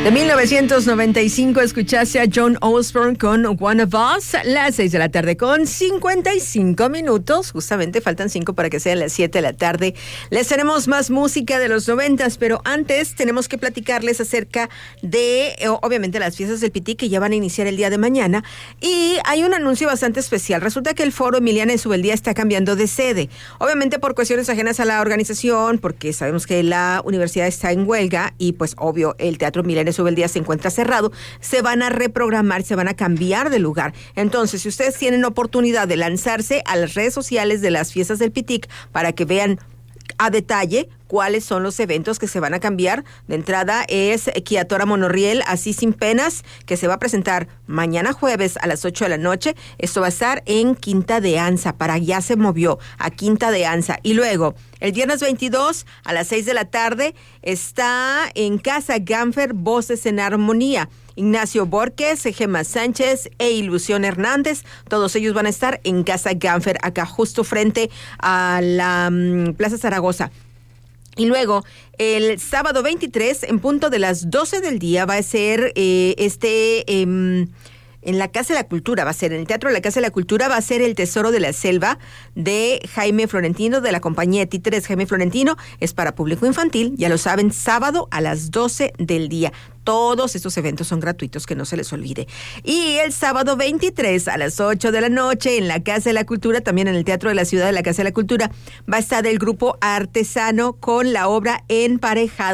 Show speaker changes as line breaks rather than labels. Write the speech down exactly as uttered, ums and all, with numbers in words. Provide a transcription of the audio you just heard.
De mil novecientos noventa y cinco escuchaste a John Osborne con One of Us, las seis de la tarde con cincuenta y cinco minutos. Justamente faltan cinco para que sean las siete de la tarde. Les tenemos más música de los noventas, pero antes tenemos que platicarles acerca de, obviamente, las fiestas del Pitic que ya van a iniciar el día de mañana. Y hay un anuncio bastante especial. Resulta que el Foro Emiliana de Subeldía está cambiando de sede. Obviamente por cuestiones ajenas a la organización, porque sabemos que la universidad está en huelga y pues obvio el Teatro Emiliana de Subeldía se encuentra cerrado, se van a reprogramar, se van a cambiar de lugar. Entonces, si ustedes tienen oportunidad de lanzarse a las redes sociales de las fiestas del Pitic para que vean a detalle cuáles son los eventos que se van a cambiar. De entrada es Quiatora Monorriel, Así Sin Penas, que se va a presentar mañana jueves a las ocho de la noche. Esto va a estar en Quinta de Anza, para allá se movió, a Quinta de Anza. Y luego, el viernes veintidós a las seis de la tarde está en Casa Gamfer, Voces en Armonía. Ignacio Borges, Gemma Sánchez e Ilusión Hernández, todos ellos van a estar en Casa Gamfer, acá justo frente a la um, Plaza Zaragoza. Y luego, el sábado veintitrés, en punto de las doce del día, va a ser eh, este... Eh, en la Casa de la Cultura, va a ser en el Teatro de la Casa de la Cultura, va a ser El Tesoro de la Selva de Jaime Florentino, de la compañía de títeres Jaime Florentino. Es para público infantil, ya lo saben, sábado a las doce del día. Todos estos eventos son gratuitos, que no se les olvide. Y el sábado veintitrés a las ocho de la noche en la Casa de la Cultura, también en el Teatro de la Ciudad de la Casa de la Cultura, va a estar el grupo Artesano con la obra Emparejado.